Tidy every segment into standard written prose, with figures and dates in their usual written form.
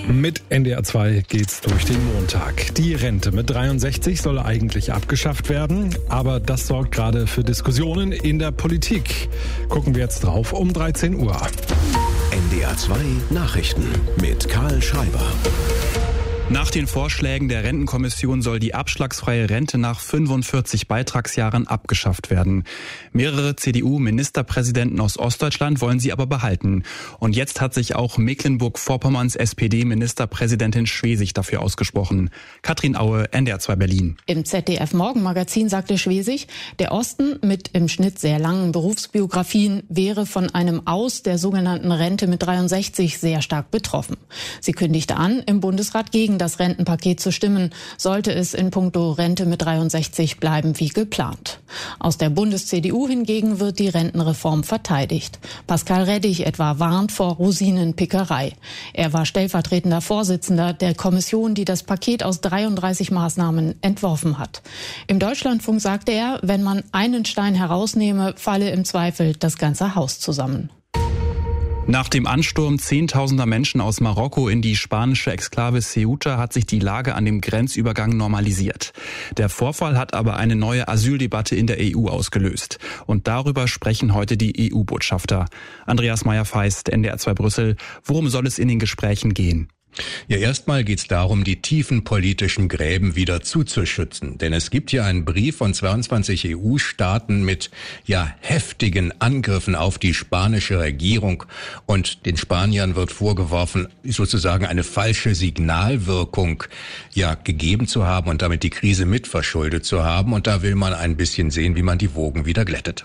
Mit NDR 2 geht's durch den Montag. Die Rente mit 63 soll eigentlich abgeschafft werden, aber das sorgt gerade für Diskussionen in der Politik. Gucken wir jetzt drauf um 13 Uhr. NDR 2 Nachrichten mit Karl Schreiber. Nach den Vorschlägen der Rentenkommission soll die abschlagsfreie Rente nach 45 Beitragsjahren abgeschafft werden. Mehrere CDU-Ministerpräsidenten aus Ostdeutschland wollen sie aber behalten. Und jetzt hat sich auch Mecklenburg-Vorpommerns SPD-Ministerpräsidentin Schwesig dafür ausgesprochen. Katrin Aue, NDR 2 Berlin. Im ZDF-Morgenmagazin sagte Schwesig, der Osten mit im Schnitt sehr langen Berufsbiografien wäre von einem Aus der sogenannten Rente mit 63 sehr stark betroffen. Sie kündigte an, im Bundesrat gegen das Rentenpaket zu stimmen, sollte es in puncto Rente mit 63 bleiben wie geplant. Aus der Bundes-CDU hingegen wird die Rentenreform verteidigt. Pascal Reddich etwa warnt vor Rosinenpickerei. Er war stellvertretender Vorsitzender der Kommission, die das Paket aus 33 Maßnahmen entworfen hat. Im Deutschlandfunk sagte er, wenn man einen Stein herausnehme, falle im Zweifel das ganze Haus zusammen. Nach dem Ansturm zehntausender Menschen aus Marokko in die spanische Exklave Ceuta hat sich die Lage an dem Grenzübergang normalisiert. Der Vorfall hat aber eine neue Asyldebatte in der EU ausgelöst. Und darüber sprechen heute die EU-Botschafter. Andreas Meyer-Feist, NDR 2 Brüssel. Worum soll es in den Gesprächen gehen? Ja, erstmal geht es darum, die tiefen politischen Gräben wieder zuzuschützen. Denn es gibt ja einen Brief von 22 EU-Staaten mit heftigen Angriffen auf die spanische Regierung. Und den Spaniern wird vorgeworfen, sozusagen eine falsche Signalwirkung gegeben zu haben und damit die Krise mitverschuldet zu haben. Und da will man ein bisschen sehen, wie man die Wogen wieder glättet.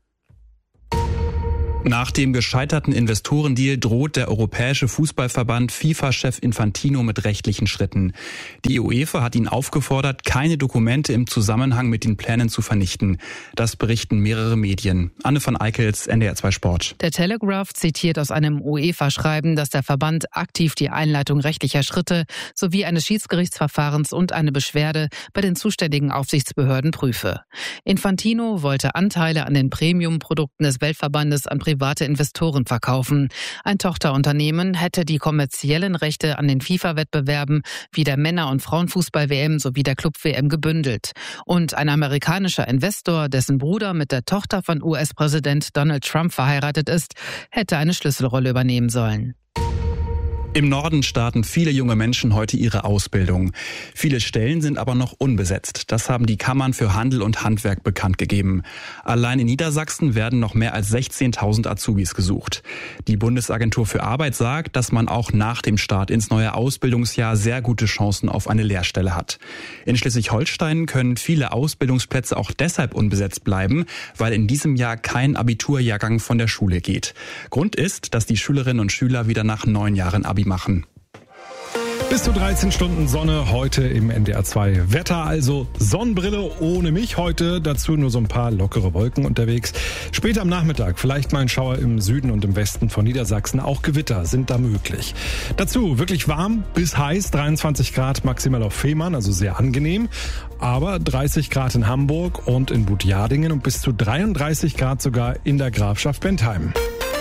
Nach dem gescheiterten Investorendeal droht der Europäische Fußballverband FIFA-Chef Infantino mit rechtlichen Schritten. Die UEFA hat ihn aufgefordert, keine Dokumente im Zusammenhang mit den Plänen zu vernichten. Das berichten mehrere Medien. Anne van Eickels, NDR 2 Sport. Der Telegraph zitiert aus einem UEFA-Schreiben, dass der Verband aktiv die Einleitung rechtlicher Schritte sowie eines Schiedsgerichtsverfahrens und eine Beschwerde bei den zuständigen Aufsichtsbehörden prüfe. Infantino wollte Anteile an den Premium-Produkten des Weltverbandes an private Investoren verkaufen. Ein Tochterunternehmen hätte die kommerziellen Rechte an den FIFA-Wettbewerben wie der Männer- und Frauenfußball-WM sowie der Club-WM gebündelt. Und ein amerikanischer Investor, dessen Bruder mit der Tochter von US-Präsident Donald Trump verheiratet ist, hätte eine Schlüsselrolle übernehmen sollen. Im Norden starten viele junge Menschen heute ihre Ausbildung. Viele Stellen sind aber noch unbesetzt. Das haben die Kammern für Handel und Handwerk bekannt gegeben. Allein in Niedersachsen werden noch mehr als 16.000 Azubis gesucht. Die Bundesagentur für Arbeit sagt, dass man auch nach dem Start ins neue Ausbildungsjahr sehr gute Chancen auf eine Lehrstelle hat. In Schleswig-Holstein können viele Ausbildungsplätze auch deshalb unbesetzt bleiben, weil in diesem Jahr kein Abiturjahrgang von der Schule geht. Grund ist, dass die Schülerinnen und Schüler wieder nach 9 Jahren Abi machen. Bis zu 13 Stunden Sonne heute im NDR 2. Wetter also Sonnenbrille ohne mich heute. Dazu nur so ein paar lockere Wolken unterwegs. Später am Nachmittag vielleicht mal ein Schauer im Süden und im Westen von Niedersachsen. Auch Gewitter sind da möglich. Dazu wirklich warm bis heiß. 23 Grad maximal auf Fehmarn, also sehr angenehm. Aber 30 Grad in Hamburg und in Butjadingen und bis zu 33 Grad sogar in der Grafschaft Bentheim.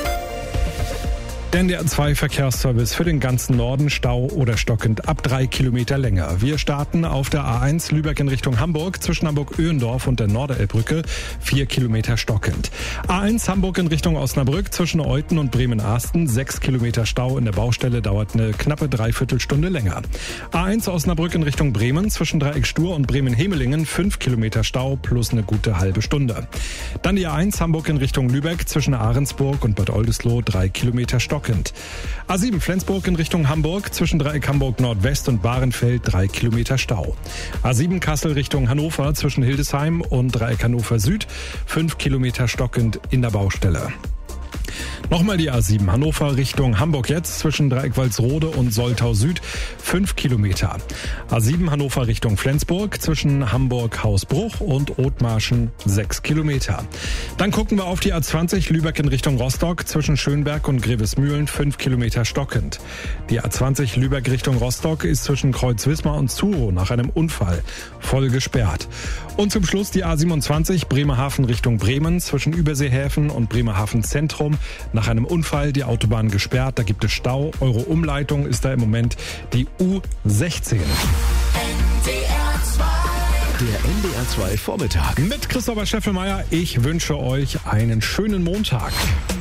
Der NDR 2 Verkehrsservice für den ganzen Norden, Stau oder stockend ab 3 Kilometer länger. Wir starten auf der A1 Lübeck in Richtung Hamburg, zwischen Hamburg-Öhendorf und der Norderelbbrücke, 4 Kilometer stockend. A1 Hamburg in Richtung Osnabrück, zwischen Euthen und Bremen-Ahsten, 6 Kilometer Stau in der Baustelle, dauert eine knappe Dreiviertelstunde länger. A1 Osnabrück in Richtung Bremen, zwischen Dreieck Stur und Bremen-Hemelingen, 5 Kilometer Stau plus eine gute halbe Stunde. Dann die A1 Hamburg in Richtung Lübeck, zwischen Ahrensburg und Bad Oldesloe, 3 Kilometer stockend. A7 Flensburg in Richtung Hamburg, zwischen Dreieck Hamburg Nordwest und Bahrenfeld 3 Kilometer Stau. A7 Kassel Richtung Hannover, zwischen Hildesheim und Dreieck Hannover Süd, 5 Kilometer stockend in der Baustelle. Nochmal die A7 Hannover Richtung Hamburg jetzt, zwischen Dreieck Walsrode und Soltau Süd, 5 Kilometer. A7 Hannover Richtung Flensburg, zwischen Hamburg Hausbruch und Othmarschen, 6 Kilometer. Dann gucken wir auf die A20 Lübeck in Richtung Rostock, zwischen Schönberg und Grevesmühlen, 5 Kilometer stockend. Die A20 Lübeck Richtung Rostock ist zwischen Kreuz-Wismar und Zuro nach einem Unfall voll gesperrt. Und zum Schluss die A27 Bremerhaven Richtung Bremen, zwischen Überseehäfen und Bremerhaven Zentrum, Nach einem Unfall die Autobahn gesperrt, da gibt es Stau. Eure Umleitung ist da im Moment die U16. Der NDR 2 Vormittag. Mit Christopher Scheffelmeier. Ich wünsche euch einen schönen Montag.